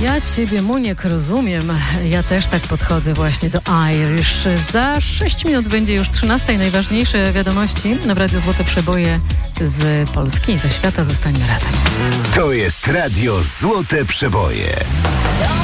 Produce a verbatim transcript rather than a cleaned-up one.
Ja ciebie, Muniek, rozumiem. Ja też tak podchodzę właśnie do Irish. Za sześć minut będzie już trzynasta i najważniejsze wiadomości w Radiu Złote Przeboje z Polski i ze świata. Zostańmy razem. To jest Radio Złote Przeboje.